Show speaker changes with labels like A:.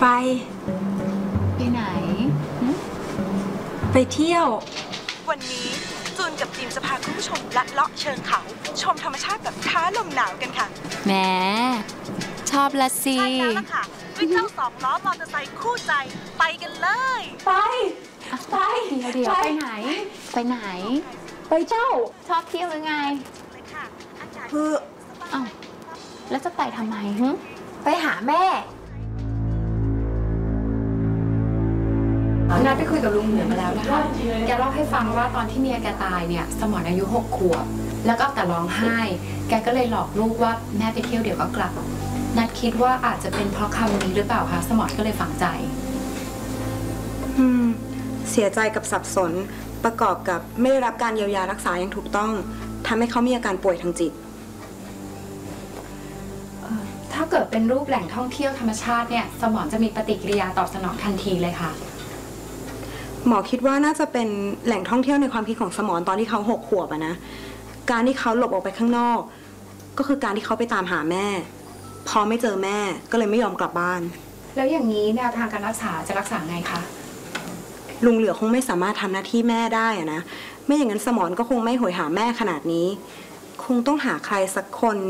A: ไปไหน
B: ไปเที่ยว
C: วันนี้จูนกับทีมจะพาคุณผู้ชมลัดเลาะเชิงเขาชมธรรมชาติแบบท้าลมหนาวกันค่ะ
A: แหมชอบละสิ
C: ใช่แล้วล่ะค่ะด้วยเจ้า2 ล้อมอเตอร์ไซค์คู่ใจไปกันเลย
B: ไป
A: เดี๋ยวไปไหน
B: ไปเจ้า
A: ชอบเที่ยวหรือไงอ้าวแล้วจะไปทำไม
B: ไปหาแม่
D: นัดไปคุยกับลุงเหนือมาแล้วนะคะแกเล่าให้ฟังว่าตอนที่เมียแกตายเนี่ยสมรอายุ6 ขวบแล้วก็แต่ร้องไห้แกก็เลยหลอกลูกว่าแม่ไปเที่ยวเดี๋ยวก็กลับนัดคิดว่าอาจจะเป็นเพราะคำนี้หรือเปล่าคะสมรก็เลยฝังใจ
E: เสียใจกับสับสนประกอบกับไม่ได้รับการเยียวยารักษาอย่างถูกต้องทำให้เขามีอาการป่วยทางจิต
D: ถ้าเกิดเป็นรูปแหล่งท่องเที่ยวธรรมชาติเนี่ยสมรจะมีปฏิกิริยาตอบสนองทันทีเลยค่ะ
E: หมอคิดว่าน่าจะเป็นแหล่งท่องเที่ยวในความคิดของสมรตอนที่เขา6 ขวบอะนะการที่เขาหลบออกไปข้างนอกก็คือการที่เขาไปตามหาแม่พอไม่เจอแม่ก็เลยไม่ยอมกลับบ้าน
D: แล้วอย่างนี้แนวทางการรักษาจะรักษาไงคะ
E: ลุงเหลือคงไม่สามารถทำหน้าที่แม่ได้อะนะไม่อย่างนั้นสมรก็คงไม่โหยหาแม่ขนาดนี้คงต้องหาใครสักคน